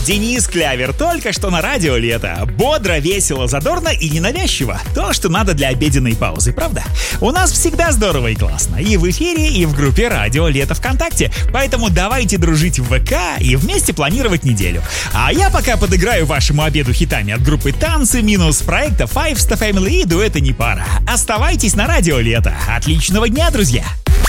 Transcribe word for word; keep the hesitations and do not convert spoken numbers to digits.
Денис Клявер только что на радио «Лето». Бодро, весело, задорно и ненавязчиво. То, что надо для обеденной паузы, правда? У нас всегда здорово и классно. И в эфире, и в группе «Радио Лето» ВКонтакте. Поэтому давайте дружить в ВК и вместе планировать неделю. А я пока подыграю вашему обеду хитами от группы «Танцы», минус проекта Five Star Family и дуэта «Не пара». Оставайтесь на радио «Лето». Отличного дня, друзья!